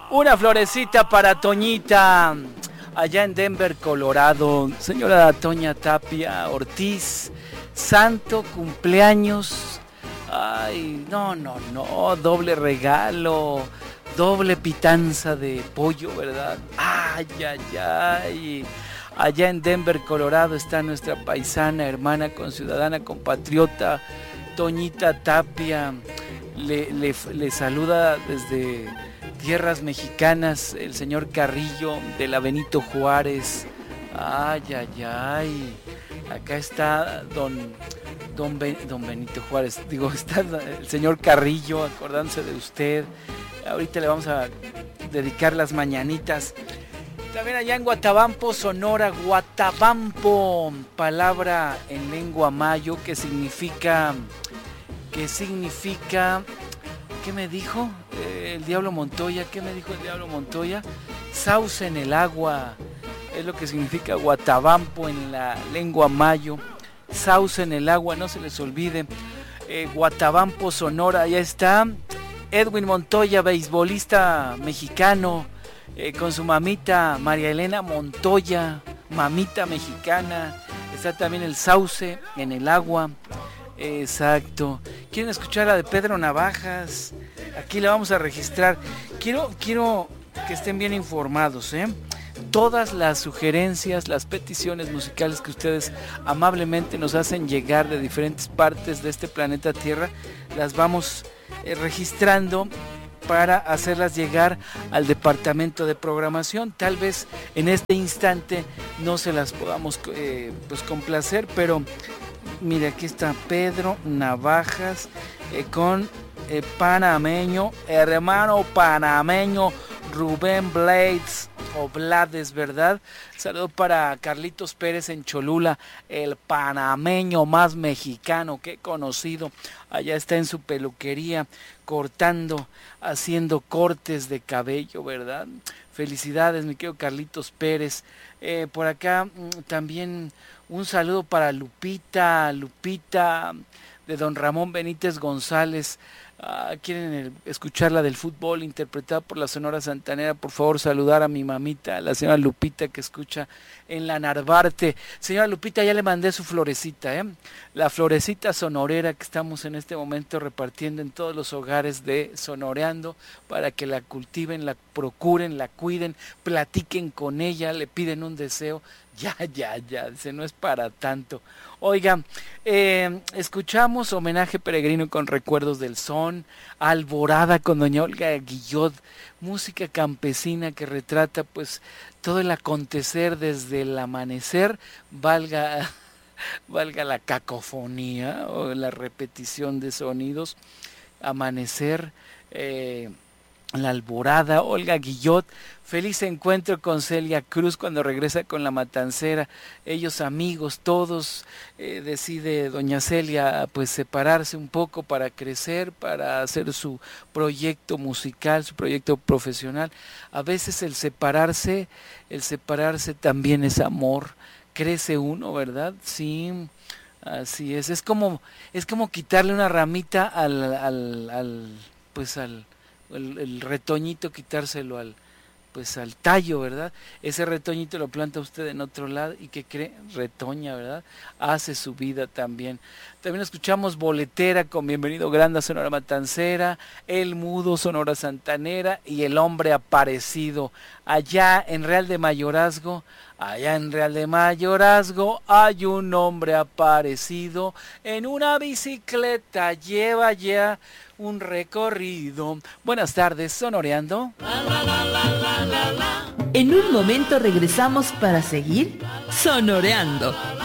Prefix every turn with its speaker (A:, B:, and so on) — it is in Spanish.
A: Una florecita para Toñita, allá en Denver, Colorado. Señora Toña Tapia Ortiz, santo cumpleaños. Ay, no, doble regalo, doble pitanza de pollo, ¿verdad? Ay. Allá en Denver, Colorado, está nuestra paisana, hermana, conciudadana, compatriota, Toñita Tapia. Le saluda desde tierras mexicanas el señor Carrillo de la Benito Juárez. Ay. Acá está don Benito Juárez. Digo, está el señor Carrillo acordándose de usted. Ahorita le vamos a dedicar las mañanitas. También allá en Guatabampo, Sonora, Guatabampo, palabra en lengua mayo que significa, ¿qué me dijo el Diablo Montoya? ¿Qué me dijo el Diablo Montoya? Sauce en el agua, es lo que significa Guatabampo en la lengua mayo. Sauce en el agua, no se les olvide. Guatabampo, Sonora, allá está Edwin Montoya, beisbolista mexicano, con su mamita María Elena Montoya, mamita mexicana. Está también el sauce en el agua. Exacto. ¿Quieren escuchar la de Pedro Navajas? Aquí la vamos a registrar. Quiero que estén bien informados, Todas las sugerencias, las peticiones musicales que ustedes amablemente nos hacen llegar de diferentes partes de este planeta Tierra, las vamos registrando para hacerlas llegar al departamento de programación. Tal vez en este instante no se las podamos complacer, pero mire, aquí está Pedro Navajas con panameño, hermano panameño Rubén Blades o Blades, ¿verdad? Saludo para Carlitos Pérez en Cholula, el panameño más mexicano que he conocido. Allá está en su peluquería cortando, haciendo cortes de cabello, ¿verdad? Felicidades, mi querido Carlitos Pérez. Por acá también un saludo para Lupita de don Ramón Benítez González. Quieren escuchar la del fútbol interpretada por la Sonora Santanera. Por favor, saludar a mi mamita, la señora Lupita, que escucha en la Narvarte. Señora Lupita, ya le mandé su florecita, la florecita sonorera que estamos en este momento repartiendo en todos los hogares de Sonoreando, para que la cultiven, la procuren, la cuiden, platiquen con ella, le piden un deseo. Ya, dice, no es para tanto. Oiga, escuchamos Homenaje Peregrino con Recuerdos del Son, Alborada con doña Olga Guillot, música campesina que retrata pues todo el acontecer desde el amanecer, valga la cacofonía o la repetición de sonidos, amanecer, la alborada, Olga Guillot. Feliz encuentro con Celia Cruz cuando regresa con la Matancera. Ellos amigos, todos, decide doña Celia pues separarse un poco para crecer, para hacer su proyecto musical, su proyecto profesional. A veces el separarse también es amor. Crece uno, ¿verdad? Sí, así es. Es como quitarle una ramita al retoñito, quitárselo al tallo, ¿verdad? Ese retoñito lo planta usted en otro lado y ¿qué cree? Retoña, ¿verdad? Hace su vida también. También escuchamos Boletera con Bienvenido Granda, Sonora Matancera, El Mudo, Sonora Santanera y El Hombre Aparecido. Allá en Real de Mayorazgo hay un hombre aparecido en una bicicleta, lleva ya un recorrido. Buenas tardes, Sonoreando.
B: En un momento regresamos para seguir Sonoreando.